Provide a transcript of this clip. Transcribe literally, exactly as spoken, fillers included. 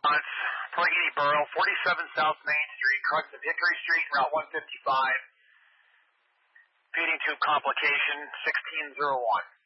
It's Pulaski Borough, forty-seven South Main Street, crux of Hickory Street, Route one fifty-five. Feeding tube complication, sixteen oh one.